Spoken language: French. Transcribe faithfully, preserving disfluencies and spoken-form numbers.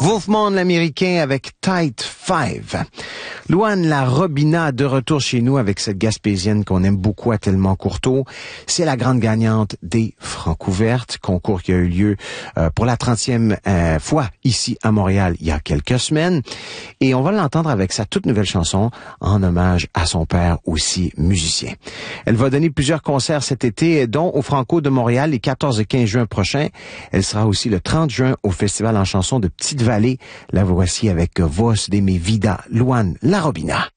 Wolfman l'Américain avec Tight Five. Louane La Robina de retour chez nous avec cette Gaspésienne qu'on aime beaucoup à Tellement Courteau. C'est la grande gagnante des Francouvertes, concours qui a eu lieu euh, pour la trentième euh, fois ici à Montréal il y a quelques semaines. Et on va l'entendre avec sa toute nouvelle chanson en hommage à son père aussi musicien. Elle va donner plusieurs concerts cet été, dont au Franco de Montréal les quatorze et quinze juin prochains. Elle sera aussi le trente juin au Festival en chanson de Petite-Vallée. La voici avec Voz de mi vida, Louane La Robina.